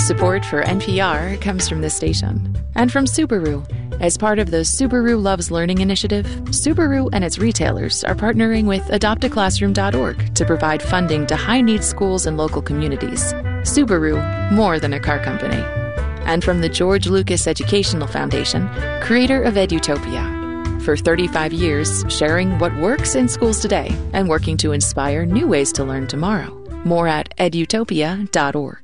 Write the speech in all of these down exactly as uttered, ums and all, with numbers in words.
Support for N P R comes from this station and from Subaru. As part of the Subaru Loves Learning initiative, Subaru and its retailers are partnering with adopt a classroom dot org to provide funding to high-need schools and local communities. Subaru, more than a car company. And from the George Lucas Educational Foundation, creator of Edutopia. For thirty-five years, sharing what works in schools today and working to inspire new ways to learn tomorrow. More at edutopia dot org.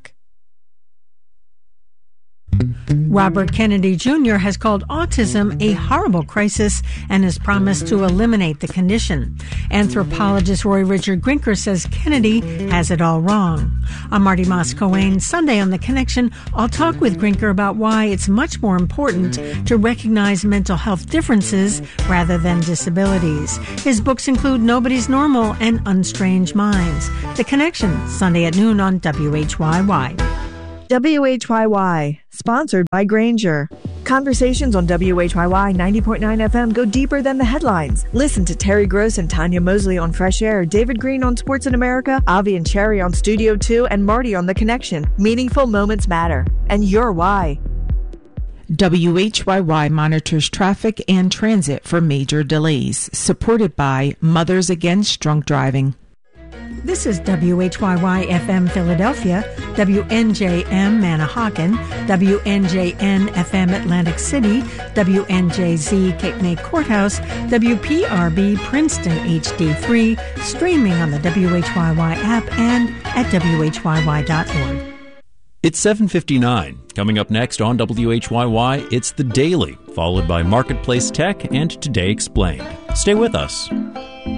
Robert Kennedy Junior has called autism a horrible crisis and has promised to eliminate the condition. Anthropologist Roy Richard Grinker says Kennedy has it all wrong. I'm Marty Moss-Coane. Sunday on The Connection, I'll talk with Grinker about why it's much more important to recognize mental health differences rather than disabilities. His books include Nobody's Normal and Unstrange Minds. The Connection, Sunday at noon on W H Y Y. W H Y Y, sponsored by Grainger. Conversations on W H Y Y ninety point nine F M go deeper than the headlines. Listen to Terry Gross and Tanya Mosley on Fresh Air, David Green on Sports in America, Avi and Cherry on Studio two, and Marty on The Connection. Meaningful moments matter, and you're why. W H Y Y monitors traffic and transit for major delays, supported by Mothers Against Drunk Driving. This is W H Y Y F M Philadelphia, W N J M Manahawkin, W N J N F M Atlantic City, W N J Z Cape May Courthouse, W P R B Princeton H D three, streaming on the W H Y Y app and at W H Y Y dot org. It's seven fifty-nine. Coming up next on W H Y Y, it's The Daily, followed by Marketplace Tech and Today Explained. Stay with us.